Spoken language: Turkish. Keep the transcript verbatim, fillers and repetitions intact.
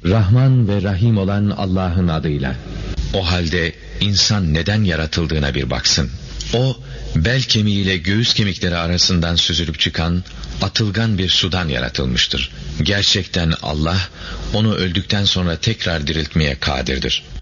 Rahman ve Rahim olan Allah'ın adıyla. O halde insan neden yaratıldığına bir baksın. O, bel kemiğiyle göğüs kemikleri arasından süzülüp çıkan atılgan bir sudan yaratılmıştır. Gerçekten Allah, onu öldükten sonra tekrar diriltmeye kadirdir.